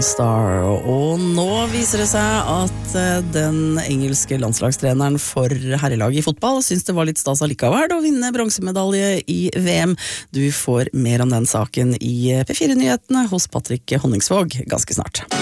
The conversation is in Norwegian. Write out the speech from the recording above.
Star, og nå viser det seg at den engelske landslagstreneren for herrelaget i fotball synes det var litt stas allikevel å vinne bronsemedalje i VM. Du får mer om den saken i P4-nyhetene hos Patrick Honningsvåg ganske snart.